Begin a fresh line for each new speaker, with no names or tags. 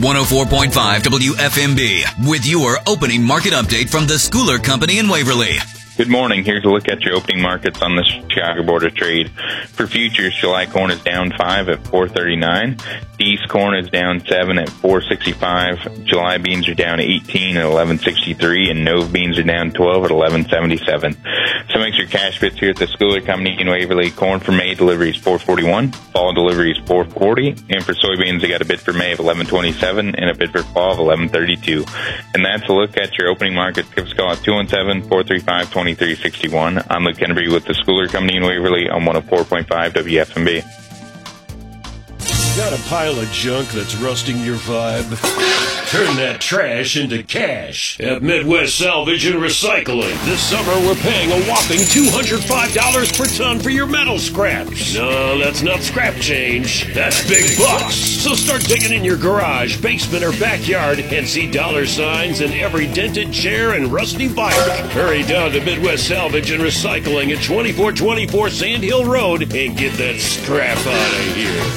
104.5 WFMB with your opening market update from the Schooler Company in Waverly.
Good morning. Here's a look at your opening markets on the Chicago Board of Trade. For futures, July corn is down 5 at $4.39. East corn is down 7 at $4.65. July beans are down 18 at $11.63, and Nove beans are down 12 at $11.77. Some extra cash bits here at the Schooler Company in Waverly. Corn for May delivery is $4.41. Fall delivery is $4.40. And for soybeans, they got a bid for May of $11.27 and a bid for fall of $11.32. And that's a look at your opening markets. Give us a call at 217-435-2361. I'm Luke Henry with the Schooler Company in Waverly on 104.5 WFMB.
Got a pile of junk that's rusting your vibe? Turn that trash into cash at Midwest Salvage and Recycling. This summer, we're paying a whopping $205 per ton for your metal scraps. No, that's not scrap change. That's big bucks. So start digging in your garage, basement, or backyard and see dollar signs in every dented chair and rusty bike. Hurry down to Midwest Salvage and Recycling at 2424 Sand Hill Road and get that scrap out of here.